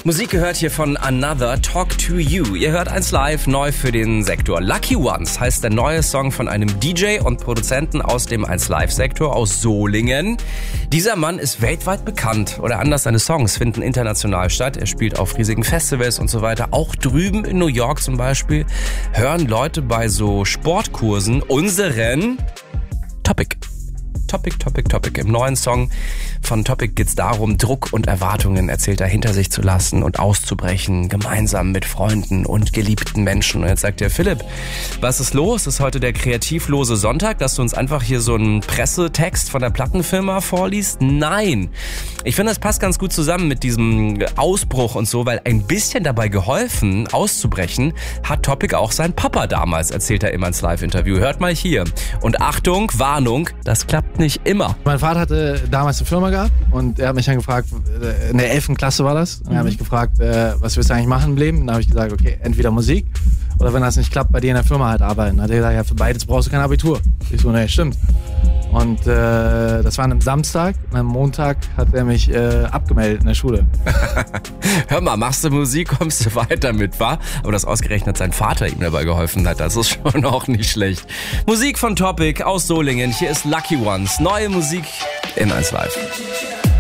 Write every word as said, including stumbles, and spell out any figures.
Musik gehört hier von Another, Talk to You. Ihr hört eins live, neu für den Sektor. Lucky Ones heißt der neue Song von einem D J und Produzenten aus dem eins live Sektor aus Solingen. Dieser Mann ist weltweit bekannt, oder anders, seine Songs finden international statt. Er spielt auf riesigen Festivals und so weiter. Auch drüben in New York zum Beispiel hören Leute bei so Sportkursen unseren Topic. Topic, Topic, Topic. Im neuen Song von Topic geht's darum, Druck und Erwartungen, erzählt er, hinter sich zu lassen und auszubrechen, gemeinsam mit Freunden und geliebten Menschen. Und jetzt sagt er, Philipp, was ist los? Ist heute der kreativlose Sonntag, dass du uns einfach hier so einen Pressetext von der Plattenfirma vorliest? Nein. Ich finde, das passt ganz gut zusammen mit diesem Ausbruch und so, weil ein bisschen dabei geholfen, auszubrechen, hat Topic auch sein Papa damals, erzählt er im eins live Interview. Hört mal hier. Und Achtung, Warnung, das klappt nicht immer. Mein Vater hatte damals eine Firma gehabt und er hat mich dann gefragt, in der elften Klasse war das, und er hat mich gefragt, äh, was willst du eigentlich machen im Leben? Und dann habe ich gesagt, okay, entweder Musik oder wenn das nicht klappt, bei dir in der Firma halt arbeiten. Dann hat er gesagt, ja, für beides brauchst du kein Abitur. Ich so, nee, stimmt. Und äh, das war an einem Samstag und am Montag hat er mich äh, abgemeldet in der Schule. Hör mal, machst du Musik, kommst du weiter mit, wa? Aber dass ausgerechnet sein Vater ihm dabei geholfen hat, das ist schon auch nicht schlecht. Musik von Topic aus Solingen, hier ist Lucky Ones. Neue Musik in eins live.